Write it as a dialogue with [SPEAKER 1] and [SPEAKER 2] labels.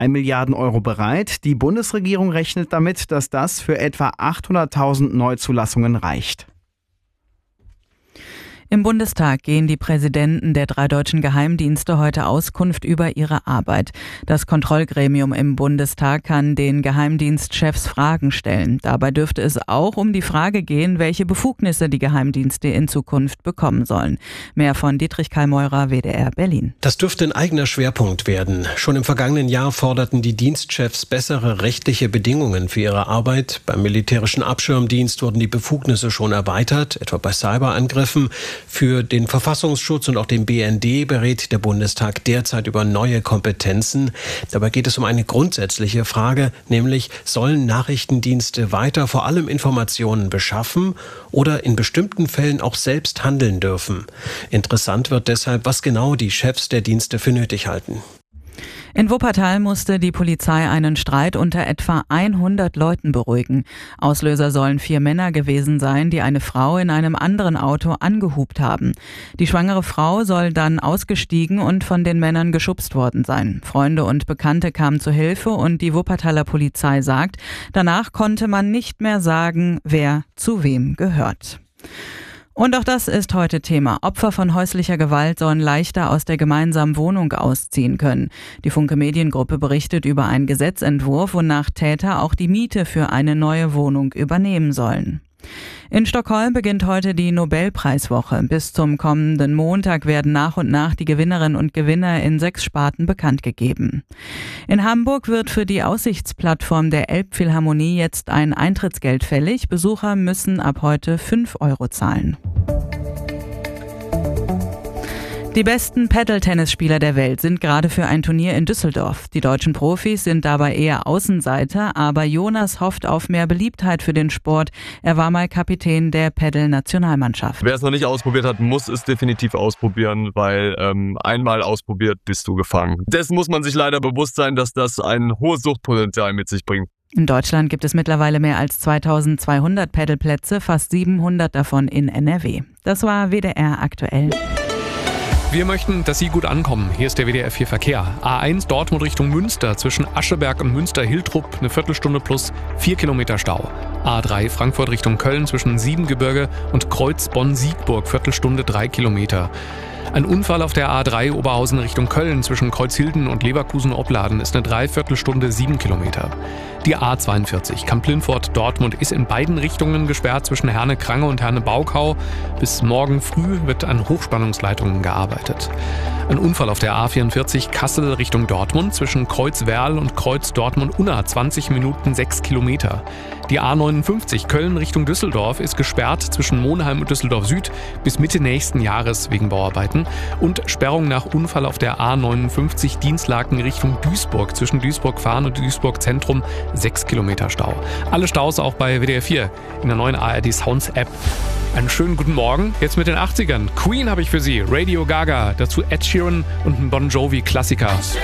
[SPEAKER 1] 1 Milliarden Euro bereit. Die Bundesregierung rechnet damit, dass das für etwa 800.000 Neuzulassungen reicht.
[SPEAKER 2] Im Bundestag gehen die Präsidenten der 3 deutschen Geheimdienste heute Auskunft über ihre Arbeit. Das Kontrollgremium im Bundestag kann den Geheimdienstchefs Fragen stellen. Dabei dürfte es auch um die Frage gehen, welche Befugnisse die Geheimdienste in Zukunft bekommen sollen. Mehr von Dietrich Kallmeurer, WDR Berlin.
[SPEAKER 3] Das dürfte ein eigener Schwerpunkt werden. Schon im vergangenen Jahr forderten die Dienstchefs bessere rechtliche Bedingungen für ihre Arbeit. Beim militärischen Abschirmdienst wurden die Befugnisse schon erweitert, etwa bei Cyberangriffen. Für den Verfassungsschutz und auch den BND berät der Bundestag derzeit über neue Kompetenzen. Dabei geht es um eine grundsätzliche Frage, nämlich sollen Nachrichtendienste weiter vor allem Informationen beschaffen oder in bestimmten Fällen auch selbst handeln dürfen? Interessant wird deshalb, was genau die Chefs der Dienste für nötig halten.
[SPEAKER 2] In Wuppertal musste die Polizei einen Streit unter etwa 100 Leuten beruhigen. Auslöser sollen 4 Männer gewesen sein, die eine Frau in einem anderen Auto angehupt haben. Die schwangere Frau soll dann ausgestiegen und von den Männern geschubst worden sein. Freunde und Bekannte kamen zu Hilfe und die Wuppertaler Polizei sagt, danach konnte man nicht mehr sagen, wer zu wem gehört. Und auch das ist heute Thema. Opfer von häuslicher Gewalt sollen leichter aus der gemeinsamen Wohnung ausziehen können. Die Funke Mediengruppe berichtet über einen Gesetzentwurf, wonach Täter auch die Miete für eine neue Wohnung übernehmen sollen. In Stockholm beginnt heute die Nobelpreiswoche. Bis zum kommenden Montag werden nach und nach die Gewinnerinnen und Gewinner in 6 Sparten bekannt gegeben. In Hamburg wird für die Aussichtsplattform der Elbphilharmonie jetzt ein Eintrittsgeld fällig. Besucher müssen ab heute 5 Euro zahlen. Die besten Paddle-Tennisspieler der Welt sind gerade für ein Turnier in Düsseldorf. Die deutschen Profis sind dabei eher Außenseiter, aber Jonas hofft auf mehr Beliebtheit für den Sport. Er war mal Kapitän der Paddle-Nationalmannschaft.
[SPEAKER 4] Wer es noch nicht ausprobiert hat, muss es definitiv ausprobieren, weil einmal ausprobiert, bist du gefangen. Dessen muss man sich leider bewusst sein, dass das ein hohes Suchtpotenzial mit sich bringt.
[SPEAKER 2] In Deutschland gibt es mittlerweile mehr als 2200 Paddleplätze, fast 700 davon in NRW. Das war WDR aktuell.
[SPEAKER 5] Wir möchten, dass Sie gut ankommen. Hier ist der WDR 4 Verkehr. A1 Dortmund Richtung Münster zwischen Ascheberg und Münster-Hiltrup eine Viertelstunde plus 4 Kilometer Stau. A3 Frankfurt Richtung Köln zwischen Siebengebirge und Kreuz Bonn-Siegburg Viertelstunde 3 Kilometer. Ein Unfall auf der A3 Oberhausen Richtung Köln zwischen Kreuzhilden und Leverkusen-Opladen ist eine Dreiviertelstunde 7 Kilometer. Die A42 Kamp-Lintfort-Dortmund ist in beiden Richtungen gesperrt zwischen Herne-Krange und Herne-Baukau. Bis morgen früh wird an Hochspannungsleitungen gearbeitet. Ein Unfall auf der A44 Kassel Richtung Dortmund zwischen Kreuz-Werl und Kreuz-Dortmund-Unna 20 Minuten 6 Kilometer. Die A59 Köln Richtung Düsseldorf ist gesperrt zwischen Monheim und Düsseldorf Süd bis Mitte nächsten Jahres wegen Bauarbeiten und Sperrung nach Unfall auf der A59 Dienstlaken Richtung Duisburg zwischen Duisburg-Farn und Duisburg-Zentrum 6 Kilometer Stau. Alle Staus auch bei WDR 4 in der neuen ARD Sounds App. Einen schönen guten Morgen, jetzt mit den 80ern. Queen habe ich für Sie, Radio Gaga, dazu Ed Sheeran und ein Bon Jovi Klassiker.